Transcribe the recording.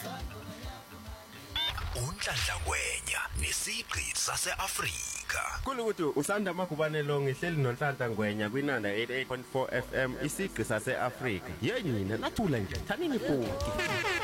Unhlanhla Ngwenya nesigqi sase-Afrika. Kulokuthi usanda Makubanelo ngihleli noNhlanhla Ngwenya kwinanda 88.4 FM isigqi sase-Afrika. Yenina nathula nje thanini futhi.